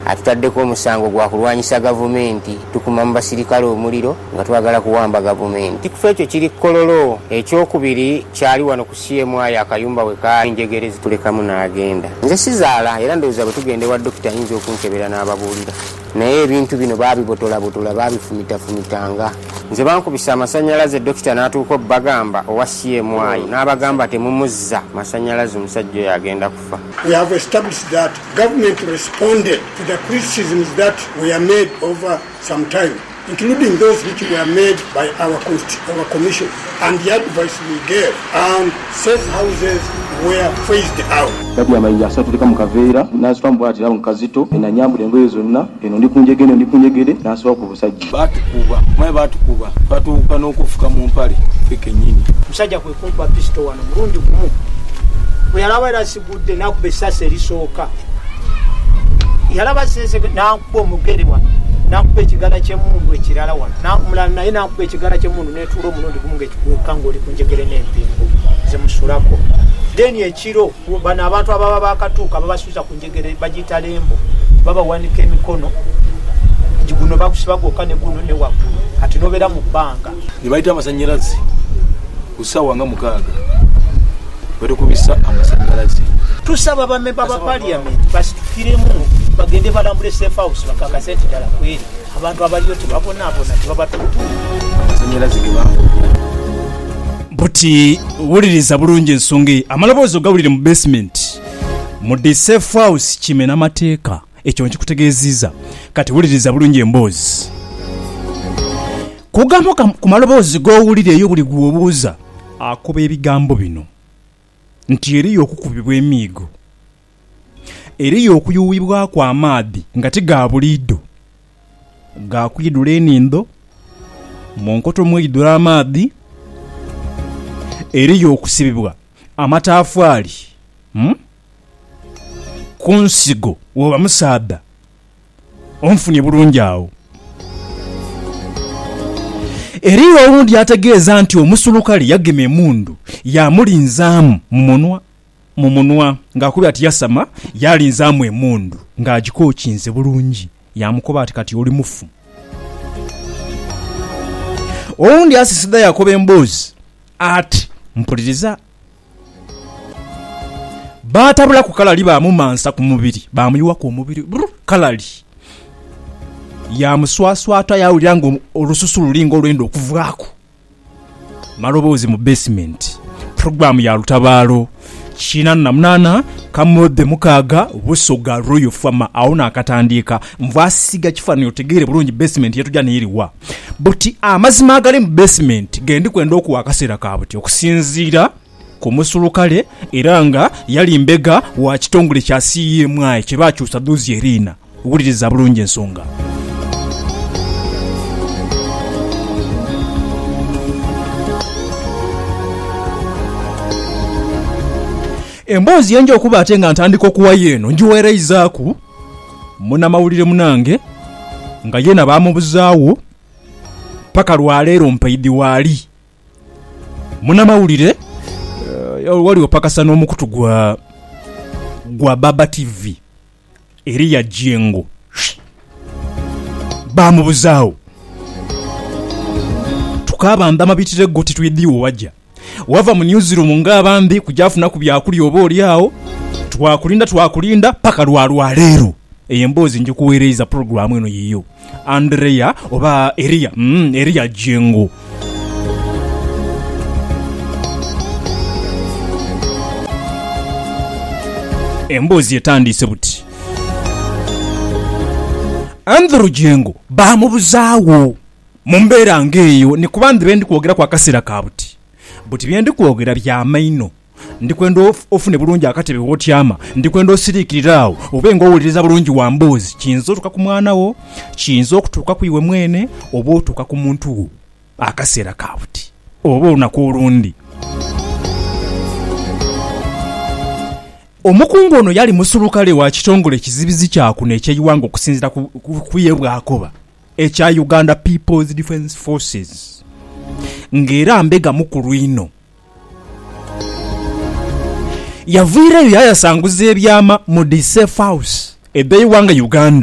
atutaddeko omusango gwa kulwanyisa gavumenti tukuma mu basirikale omuliro nga twagala kuwamba gavumenti. Kifo ekyo kiri Kololo. Ekyokubiri kyali wano ku CMI akayumba we ka njegere zitulekamu n'agenda. Nze sizaala era ndowooza bwe tugende wa dokita ayinza okunkebera n'ababuulira. Naye ebintu bino baabibotola baabifumitanga. Nze bankubisa amasannyalaze dokita n'atuuka bagamba owa CMI n'abagamba temumuzza masannyalaze omusajja oyo agenda kufa. We have established that government responded to the criticisms that were made over some time, including those which were made by our commission, and the advice we gave, and safe houses were phased out. Kati amayinja asatulika mu kaveera n'asitwamubwa atira mu kazito enanyambula engoye zonna eno ndi kunjegere n'asobola ku busajja batukuba batuuka n'okufuka mu mpale fike nyini musajja kwe kumpa pisto wano mulundi gumu bwe yalaba era sigudde n'akuba essasi erisooka yalaba sese n'akuba omugere wano n'akuba ekigala ky'emmundu ekirala wano n'amulala naye n'akuba ekigala ky'emmundu n'etuula omulundi gumu ng'ekikuweka ng'oli ku njegere n'empingo ze musulako. Deni ekiro bano abantu ababa bakatuuka babasuuza ku njegere bagiyita lembo babawanika emikono guno bakusiba gwokka ne guno ne waggulu kati nobeera mu bbanga ne bayita amasannyalaze ku ssaawa nga 6 batukubisa amasannyalaze. Tusaba bamemba ba parliament basitukiremu bagende balambule safe house bakakase nti ddala kweri abantu abaliyo tebabonaabona tebabatutu amasannyalaze ge bafuuka. Buti wuliriza bulungi ensonga amaloboozi ogawulire mu basement mu the safe house kimena mateeka ekyo nkikutegeeziza kati wuliriza bulungi emboozi kugamba ku maloboozi g'owulire eyo buli gwobuuza akuba ebigambo bino nti eriyo okukubibwa emiigo eriyo okuyuwibwako amaadhi nga tiga buliido gakwidula enindo mu nkoto mwidula amaadhi eriyo okusibibwa amatafali ku nsigo woba musaada onfunye bulungi awo. Eriyo owundi ategeeza nti omusulukali yagema emundu yamulinzaamu mu munwa ng'akubye ati yasama yalinzaamu emundu ng'agikookinze bulungi yamukoba ati kati oli mufu. Owundi asisida yakoba emboozi ati mpuliriza batabula ku kalali bamumansa ku mubiri bamuyiwa ku mubiri kalali yamuswaswata yawulira ngo olususu lulingo olwenda okuvaako. Maloboozi mu basement program ya lutabaalo 98 kamode mukaaga busoga royal farmer aona akatandika mvasiga kifanyo tegere bulungi basement yetu jana iriwa buti amazima agali mu basement gendi kwenda okuwakasera kabuti okusinzira ku musulukale eranga yali mbega wa kitongole kya CMI kibakyusa dozi erina wuliriza bulungi ensonga. Emboozi yenje okuba ate nga ntandika okuwa yeno njiweerezaaku muna mawulire munange nga yena bamubuzaawo paka lwaleero mpaidi waali muna mawulire waliwo pakasa n'omukutu gwa Baba TV eri ya Jengo bamubuzaawo tukabanda mabitire goti twidiwo wajja wava mu newsroom ng'abandi kujafuna ku byakuli oba oli awo twakulinda paka lwaleero emboozi njikuweereza program eno yiyo Andrea oba Eria Jengo. Emboozi etandise buti Andrew Jengo bamubuzaawo mu mbeera ng'eyo ne kubandi bendi kwogera kwa kasera kabuti buti byendi kwogera bya maino ndikwenda ofune bulungi akatebe wotyama ndikwenda osirikirirawo obenga owuliriza bulungi wa mboozi kiyinza otuuka ku mwana wo kiyinza okutuuka ku iwe mwene oba otuuka ku muntu wo akaseera kabuti oba olunaku olundi. Omukungu ono yali musulukale wa kitongole kizibizi kyakuno ekyeyiwanga okusinzira kuyebwakoba ekya Uganda People's Defence Forces ng'era mbega mukulu ino yaviireyo yayasanguza ebyama mu the safe house ebbeeyiwanga Uganda